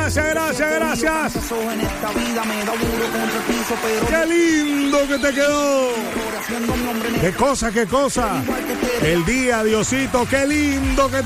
gracias. Qué lindo que te quedó. Qué cosa. El día, Diosito, qué lindo que te